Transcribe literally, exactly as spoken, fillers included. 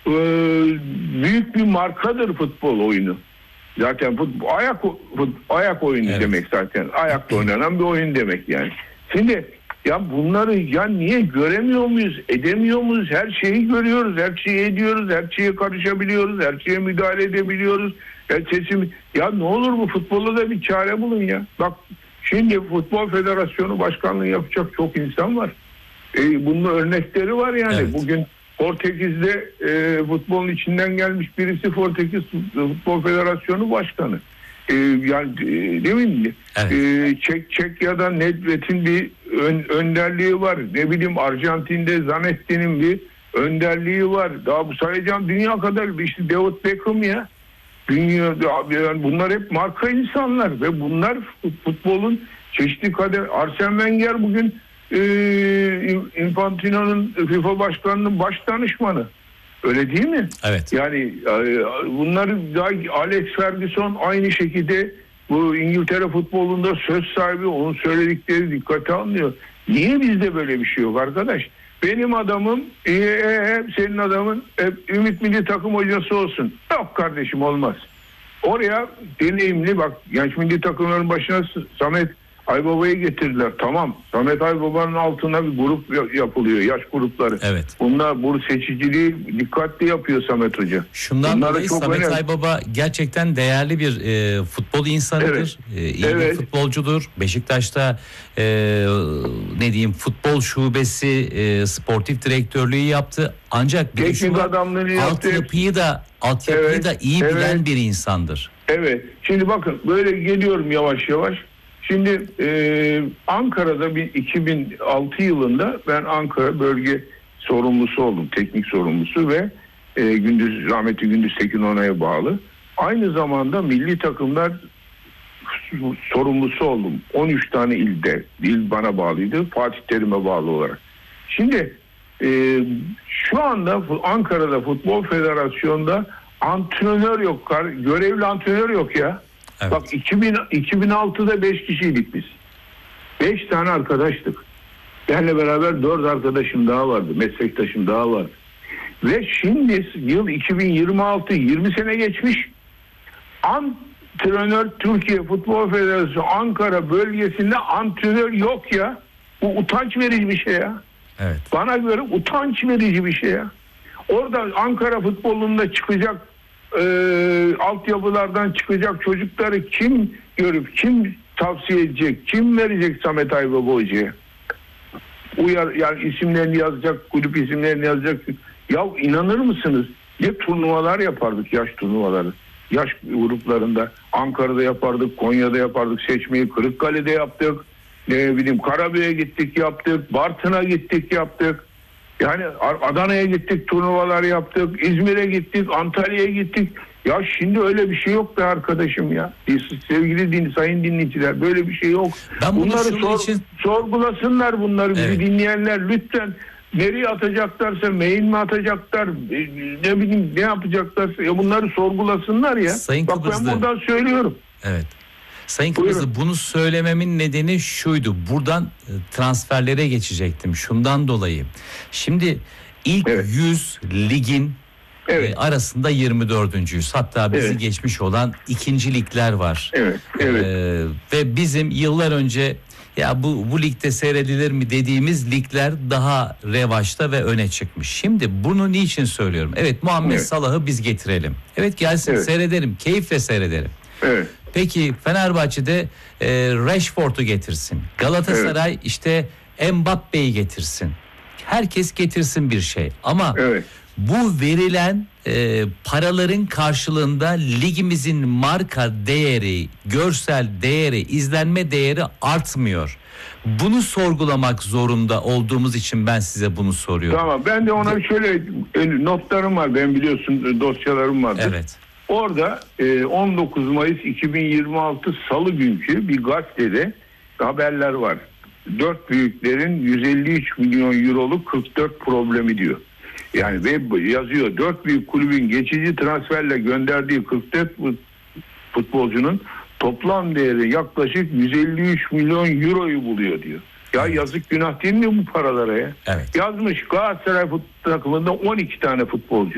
e, büyük bir markadır futbol oyunu. Zaten futbol, ayak futbol, ayak oyunu evet. demek zaten. Ayakta oynanan bir oyun demek yani. Şimdi ya bunları ya niye göremiyor muyuz? Edemiyor muyuz? Her şeyi görüyoruz. Her şeyi ediyoruz. Her şeye karışabiliyoruz. Her şeye müdahale edebiliyoruz. Ya sesim ya ne olur bu futbola da bir çare bulun ya. Bak şimdi Futbol Federasyonu Başkanlığı yapacak çok insan var. E, bunun örnekleri var yani. Evet. Bugün Portekiz'de e, futbolun içinden gelmiş birisi Portekiz Futbol Federasyonu Başkanı. E, yani e, değil mi? Evet. E, Çek, Çekya'da Nedved'in bir ön, önderliği var. Ne bileyim Arjantin'de Zanetti'nin bir önderliği var. Daha bu sayacağım dünya kadar bir işte David Beckham ya. Dünya, yani bunlar hep marka insanlar ve bunlar futbolun çeşitli kader. Arsene Wenger bugün e, Infantino'nun FIFA Başkanı'nın baş danışmanı. Öyle değil mi? Evet. Yani bunlar Alex Ferguson aynı şekilde bu İngiltere futbolunda söz sahibi, onun söyledikleri dikkate alınıyor. Niye bizde böyle bir şey yok arkadaş? Benim adamım e, e, senin adamın e, Ümit Milli Takım hocası olsun. Yok kardeşim olmaz. Oraya deneyimli bak genç milli takımların başına Samet Aybaba'yı getirdiler. Tamam. Samet Aybaba'nın altına bir grup yapılıyor. Yaş grupları. Evet. Bunlar bu seçiciliği dikkatli yapıyor Samet Hoca. Şundan Bunlar dolayı Samet önemli. Aybaba gerçekten değerli bir e, futbol insanıdır. Evet. E, iyi evet. bir futbolcudur. Beşiktaş'ta e, ne diyeyim futbol şubesi e, sportif direktörlüğü yaptı. Ancak bir şu altyapıyı da altyapıyı evet. da iyi evet. bilen bir insandır. Evet. Şimdi bakın böyle geliyorum yavaş yavaş. Şimdi e, Ankara'da bir iki bin altı yılında ben Ankara bölge sorumlusu oldum. Teknik sorumlusu ve e, Gündüz rahmetli Gündüz Tekin Onay'a bağlı. Aynı zamanda milli takımlar sorumlusu oldum. on üç tane ilde. İl bana bağlıydı. Fatih Terim'e bağlı olarak. Şimdi e, şu anda Ankara'da Futbol Federasyonu'nda antrenör yok. Görevli antrenör yok ya. Evet. Bak iki bin, iki bin altıda beş kişiydik biz. beş tane arkadaştık. Benle beraber dört arkadaşım daha vardı. Meslektaşım daha vardı. Ve şimdi yıl iki bin yirmi altı yirmi sene geçmiş. Antrenör Türkiye Futbol Federasyonu Ankara bölgesinde antrenör yok ya. Bu utanç verici bir şey ya. Evet. Bana göre utanç verici bir şey ya. Orada Ankara futbolunda çıkacak e, altyapılardan çıkacak çocukları kim görüp kim tavsiye edecek, kim verecek Samet Aybaba Hoca'ya? Uyar, yani isimlerini yazacak, kulüp isimlerini yazacak. Ya inanır mısınız? Ne turnuvalar yapardık, yaş turnuvaları. Yaş gruplarında Ankara'da yapardık, Konya'da yapardık, seçmeyi Kırıkkale'de yaptık. Ne bileyim Karabük'e gittik yaptık, Bartın'a gittik yaptık. Yani Adana'ya gittik, turnuvalar yaptık, İzmir'e gittik, Antalya'ya gittik. Ya şimdi öyle bir şey yok be arkadaşım ya. Sevgili din, sayın dinleyiciler böyle bir şey yok. Ben bunları sor, için... sorgulasınlar bunları evet. bizi dinleyenler lütfen. Nereye atacaklarsa mail mi atacaklar, ne bileyim ne yapacaklarsa ya bunları sorgulasınlar ya. Sayın Bak Kıbrıslı. ben buradan söylüyorum. Evet. Sayın Kıbrıslı, bunu söylememin nedeni şuydu. Buradan transferlere geçecektim. Şundan dolayı. Şimdi ilk evet. yüz ligin evet. arasında yirmi dördüncüyüz. Hatta bizi evet. geçmiş olan ikinci ligler var. Evet. Evet. Ee, ve bizim yıllar önce ya bu bu ligde seyredilir mi dediğimiz ligler daha revaçta ve öne çıkmış. Şimdi bunu niçin söylüyorum? Evet, Muhammed evet. Salah'ı biz getirelim. Evet, gelsin evet. seyredelim. Keyifle seyredelim. Evet. Peki Fenerbahçe'de e, Rashford'u getirsin. Galatasaray evet. işte Mbappe'yi getirsin. Herkes getirsin bir şey. Ama evet. bu verilen e, paraların karşılığında ligimizin marka değeri, görsel değeri, izlenme değeri artmıyor. Bunu sorgulamak zorunda olduğumuz için ben size bunu soruyorum. Tamam, ben de ona şöyle notlarım var. Ben biliyorsun dosyalarım vardır. Evet. Orada on dokuz Mayıs iki bin yirmi altı Salı günkü bir gazetede haberler var. Dört büyüklerin yüz elli üç milyon euroluk kırk dört problemi diyor. Yani ve yazıyor dört büyük kulübün geçici transferle gönderdiği kırk dört futbolcunun toplam değeri yaklaşık yüz elli üç milyon euroyu buluyor diyor. Ya yazık günah değil mi bu paralara ya? Evet. Yazmış Galatasaray futbol takımında on iki tane futbolcu.